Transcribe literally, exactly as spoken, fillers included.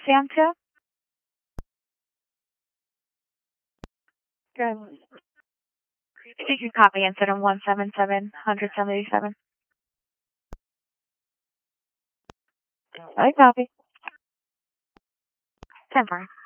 Sam two? Good. You can copy incident one seven seven, one seven seven. I copy. Temporary.